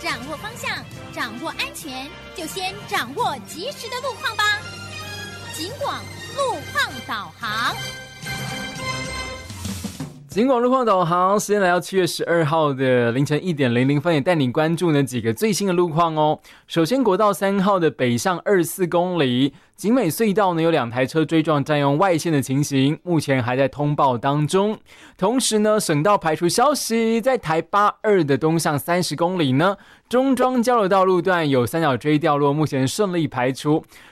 掌握方向，掌握安全，就先掌握及时的路况吧。警广路况导航。 警广路况导航，时间来到7月12号的凌晨1点00分，也带你关注呢几个最新的路况哦。首先，国道3号的北上24公里，景美隧道呢有2台车追撞占用外线的情形，目前还在通报当中。同时呢，省道排除消息，在台82的东向30公里呢，中庄交流道路段有三角锥掉落，目前顺利排除。